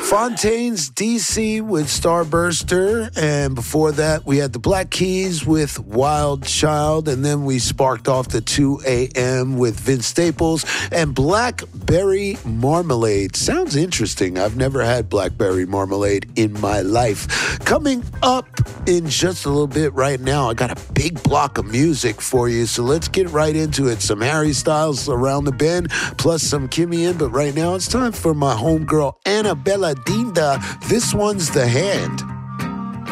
Fontaine's DC with Starburster, and before that we had the Black Keys with Wild Child, and then we sparked off the 2 a.m. with Vince Staples and Blackberry Marmalade. Sounds interesting. I've never had Blackberry Marmalade in my life. Coming up in just a little bit right now, I got a big block of music for you, so let's get right into it. Some Harry Styles around the bend, plus some Kimmy in, but right now it's time for my homegirl Annabella Dinda. This one's The Hand.